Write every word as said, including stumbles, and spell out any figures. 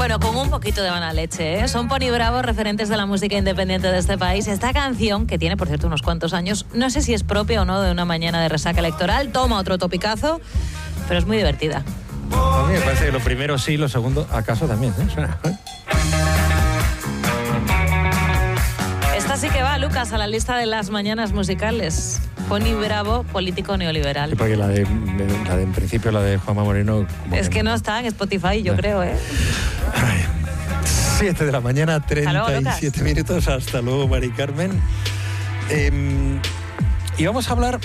Bueno, con un poquito de mala leche, ¿eh? Son Pony Bravo, referentes de la música independiente de este país. Esta canción, que tiene, por cierto, unos cuantos años, no sé si es propia o no de una mañana de resaca electoral, toma otro topicazo, pero es muy divertida. A mí me parece que lo primero sí, lo segundo acaso también, ¿eh? Suena, ¿eh? Esta sí que va, Lucas, a la lista de las mañanas musicales. Pony Bravo, político neoliberal. Sí, porque la de, de, la de en principio, la de Juanma Moreno... Es que no, no está en Spotify, yo creo, ¿eh? Ay, siete de la mañana, treinta y siete luego, minutos. Hasta luego, Mari Carmen. Eh, y vamos a hablar...